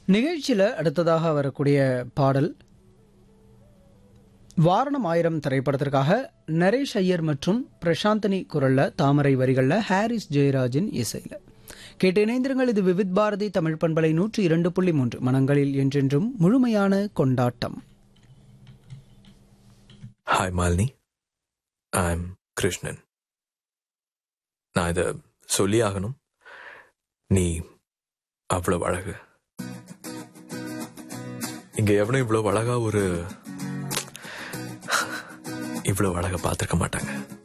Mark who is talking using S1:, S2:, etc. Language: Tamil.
S1: நிகழ்ச்சியில் அடுத்ததாக வரக்கூடிய பாடல் வாரணம் ஆயிரம் திரைப்படத்திற்காக நரேஷ் ஐயர் மற்றும் பிரசாந்தனி குரல்ல தாமரை வரிகளில் ஹாரிஸ் ஜெயராஜின் இசையில் கேட்டு இணைந்திருங்கள். இது விவித் பாரதி தமிழ் பண்பலை 102.3 மனங்களில் என்றென்றும் முழுமையான கொண்டாட்டம்.
S2: Hi Malini, I'm Krishnan. நான் இதை சொல்லி ஆகணும். நீ அவ்வளவு அழகு. இங்க எவனும் இவ்வளவு அழகா இவ்வளவு அழகா பார்த்திருக்க மாட்டாங்க.